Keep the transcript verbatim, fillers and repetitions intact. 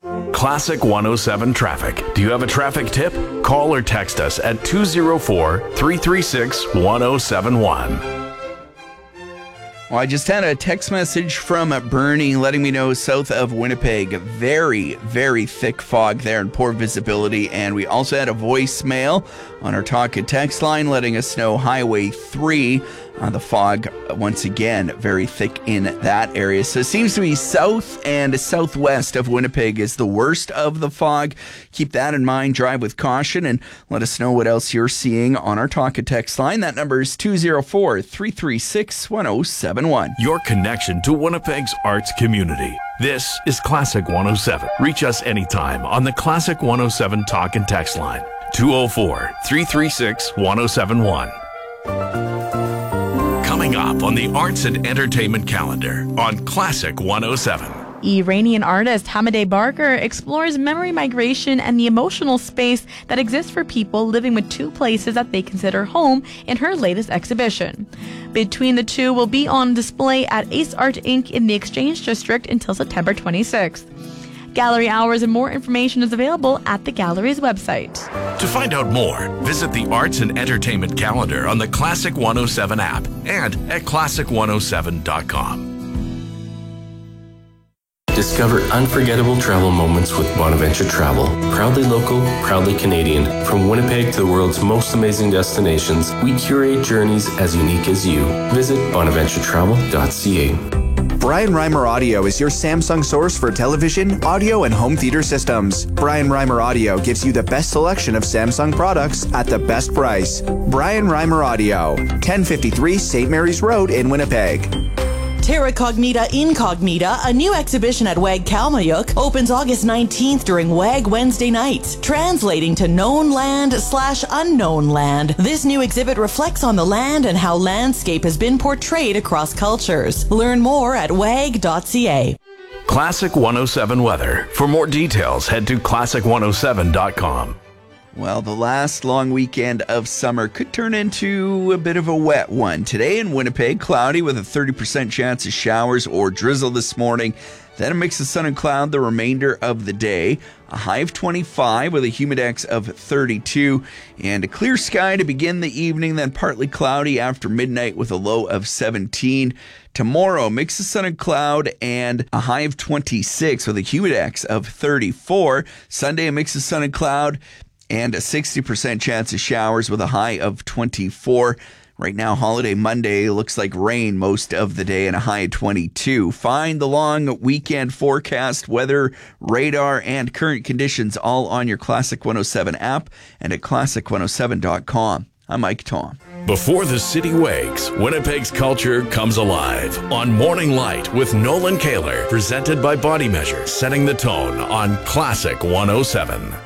Classic one oh seven Traffic. Do you have a traffic tip? Call or text us at two oh four, three three six, one oh seven one. Well, I just had a text message from Bernie letting me know south of Winnipeg, very, very thick fog there and poor visibility. And we also had a voicemail on our talk and text line letting us know Highway three, uh, the fog, once again, very thick in that area. So it seems to be south and southwest of Winnipeg is the worst of the fog. Keep that in mind. Drive with caution and let us know what else you're seeing on our talk and text line. That number is two oh four, three three six, one oh seven one. Your connection to Winnipeg's arts community. This is Classic one oh seven. Reach us anytime on the Classic one oh seven talk and text line. two oh four, three three six, one oh seven one. Coming up on the arts and entertainment calendar on Classic one oh seven. Iranian artist Hamadeh Barker explores memory migration and the emotional space that exists for people living with two places that they consider home in her latest exhibition. Between the two will be on display at Ace Art Incorporated in the Exchange District until September twenty-sixth. Gallery hours and more information is available at the gallery's website. To find out more, visit the Arts and Entertainment Calendar on the Classic one oh seven app and at classic one oh seven dot com. Discover unforgettable travel moments with Bonaventure Travel. Proudly local, proudly Canadian. From Winnipeg to the world's most amazing destinations, we curate journeys as unique as you. Visit bonaventure travel dot c a. Brian Reimer Audio is your Samsung source for television, audio, and home theater systems. Brian Reimer Audio gives you the best selection of Samsung products at the best price. Brian Reimer Audio, ten fifty-three Saint Mary's Road in Winnipeg. Terra Cognita Incognita, a new exhibition at WAG Kalmayuk, opens August nineteenth during WAG Wednesday nights, translating to known land slash unknown land. This new exhibit reflects on the land and how landscape has been portrayed across cultures. Learn more at wag dot c a. Classic one oh seven weather. For more details, head to classic one oh seven dot com. Well, the last long weekend of summer could turn into a bit of a wet one. Today in Winnipeg, cloudy with a thirty percent chance of showers or drizzle this morning. Then a mix of sun and cloud the remainder of the day. A high of twenty-five with a humidex of thirty-two. And a clear sky to begin the evening, then partly cloudy after midnight with a low of seventeen. Tomorrow, mix of sun and cloud and a high of twenty-six with a humidex of thirty-four. Sunday, a mix of sun and cloud and a sixty percent chance of showers with a high of twenty-four. Right now, holiday Monday looks like rain most of the day and a high of twenty-two. Find the long weekend forecast, weather, radar, and current conditions all on your Classic one oh seven app and at classic one oh seven dot com. I'm Mike Tom. Before the city wakes, Winnipeg's culture comes alive on Morning Light with Nolan Kaler, presented by Body Measure, setting the tone on Classic one oh seven.